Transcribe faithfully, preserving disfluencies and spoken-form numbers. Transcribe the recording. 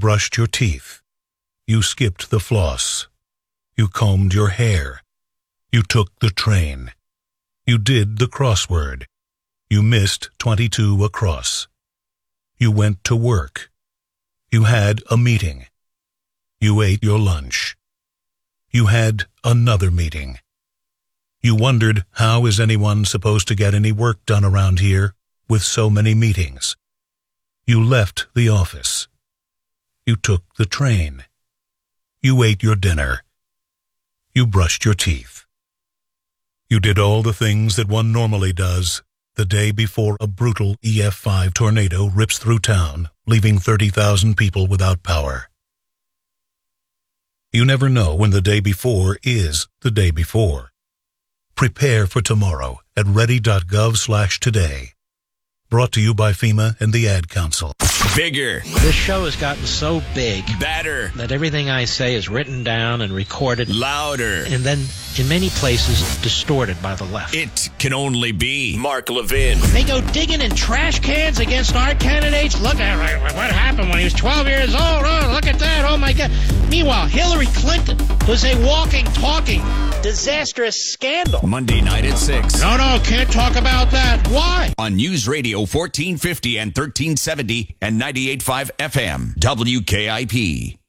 brushed your teeth. You skipped the floss. You combed your hair. You took the train. You did the crossword. You missed twenty-two across. You went to work. You had a meeting. You ate your lunch. You had another meeting. You wondered, how is anyone supposed to get any work done around here with so many meetings? You left the office. You took the train. You ate your dinner. You brushed your teeth. You did all the things that one normally does the day before a brutal E F five tornado rips through town, leaving thirty thousand people without power. You never know when the day before is the day before. Prepare for tomorrow at ready.gov slash today. Brought to you by FEMA and the Ad Council. Bigger. This show has gotten so big. Better. That everything I say is written down and recorded. Louder. And then, in many places, distorted by the left. It can only be Mark Levin. They go digging in trash cans against our candidates. Look at what happened when he was twelve years old. Oh, look at that. Oh, my God. Meanwhile, Hillary Clinton was a walking, talking, disastrous scandal. Monday night at six. No, no, can't talk about that. Why? On News Radio fourteen fifty and thirteen seventy and ninety-eight point five F M, W K I P.